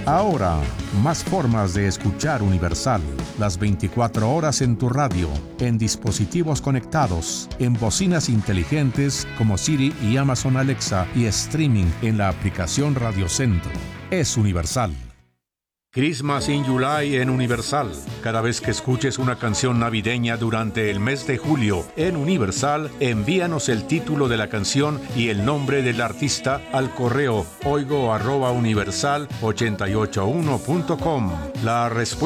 Ahora, más formas de escuchar Universal. Las 24 horas en tu radio, en dispositivos conectados, en bocinas inteligentes como Siri y Amazon Alexa y streaming en la aplicación Radio Centro. Es Universal. Christmas in July en Universal. Cada vez que escuches una canción navideña durante el mes de julio en Universal, envíanos el título de la canción y el nombre del artista al correo oigo@universal881.com. La respuesta